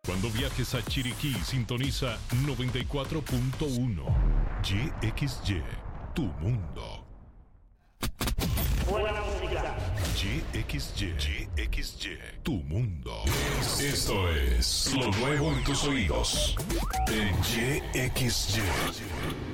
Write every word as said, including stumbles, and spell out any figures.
Cuando viajes a Chiriquí, sintoniza noventa y cuatro punto uno. Y X Y, tu mundo. Buena música. Y X Y, Y X Y, tu mundo. Esto es lo nuevo en tus oídos. En Y X Y.